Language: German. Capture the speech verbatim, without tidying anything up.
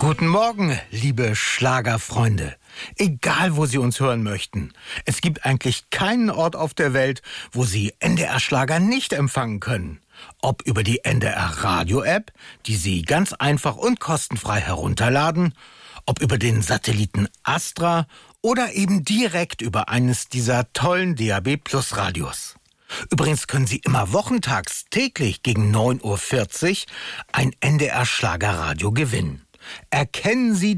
Guten Morgen, liebe Schlagerfreunde. Egal, wo Sie uns hören möchten. Es gibt eigentlich keinen Ort auf der Welt, wo Sie N D R-Schlager nicht empfangen können. Ob über die N D R-Radio-App, die Sie ganz einfach und kostenfrei herunterladen, ob über den Satelliten Astra oder eben direkt über eines dieser tollen D A B Plus Radios. Übrigens können Sie immer wochentags täglich gegen neun Uhr vierzig ein N D R-Schlagerradio gewinnen. Erkennen Sie